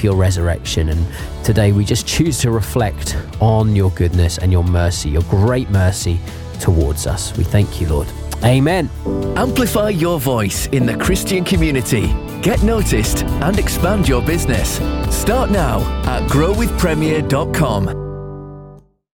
for your resurrection. And today we just choose to reflect on your goodness and your mercy, your great mercy towards us. We thank you, Lord. Amen. Amplify your voice in the Christian community. Get noticed and expand your business. Start now at growwithpremier.com.